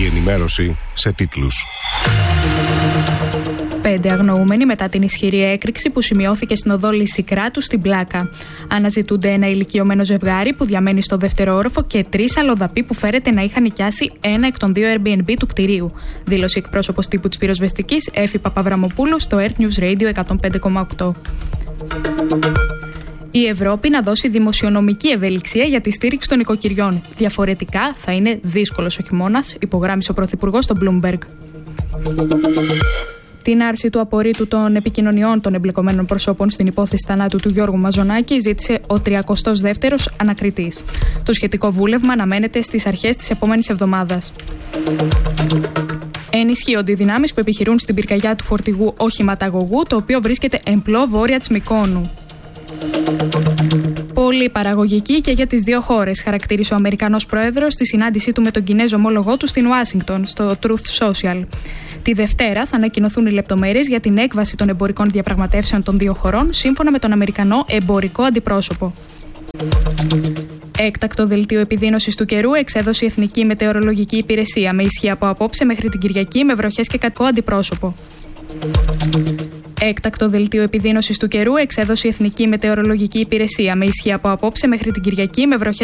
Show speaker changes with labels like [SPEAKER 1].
[SPEAKER 1] Η ενημέρωση σε τίτλους.
[SPEAKER 2] 5 αγνοούμενοι μετά την ισχυρή έκρηξη που σημειώθηκε στην οδό Λυσικράτου στην Πλάκα. Αναζητούνται ένα ηλικιωμένο ζευγάρι που διαμένει στο δεύτερο όροφο και 3 αλλοδαποί που φέρεται να είχαν νοικιάσει ένα εκ των 2 Airbnb του κτηρίου. Δήλωσε εκπρόσωπος τύπου της πυροσβεστικής Έφη Παπαβραμοπούλου στο Earth News Radio 105,8. Η Ευρώπη να δώσει δημοσιονομική ευελιξία για τη στήριξη των οικοκυριών. Διαφορετικά θα είναι δύσκολος ο χειμώνας, υπογράμμισε ο Πρωθυπουργός στο Bloomberg. Την άρση του απορρίτου των επικοινωνιών των εμπλεκομένων προσώπων στην υπόθεση θανάτου του Γιώργου Μαζονάκη ζήτησε ο 32ος ανακριτής. Το σχετικό βούλευμα αναμένεται στις αρχές της επόμενης εβδομάδας. Ενισχύονται οι δυνάμεις που επιχειρούν στην πυρκαγιά του φορτηγού οχηματαγωγού, το οποίο βρίσκεται εμπλό βόρεια της Μυκόνου. Πολύ παραγωγική και για τις δύο χώρες, χαρακτήρισε ο Αμερικανός Πρόεδρος στη συνάντησή του με τον Κινέζο ομόλογό του στην Ουάσιγκτον, στο Truth Social. Τη Δευτέρα θα ανακοινωθούν οι λεπτομέρειες για την έκβαση των εμπορικών διαπραγματεύσεων των δύο χωρών, σύμφωνα με τον Αμερικανό εμπορικό αντιπρόσωπο. Έκτακτο δελτίο επιδείνωσης του καιρού εξέδωσε η Εθνική Μετεωρολογική Υπηρεσία, με ισχύ από απόψε μέχρι την Κυριακή, με βροχές και κακό αντιπρόσωπο. Έκτακτο δελτίο επιδείνωσης του καιρού εξέδωσε η Εθνική Μετεωρολογική Υπηρεσία, με ισχύ από απόψε μέχρι την Κυριακή, με βροχές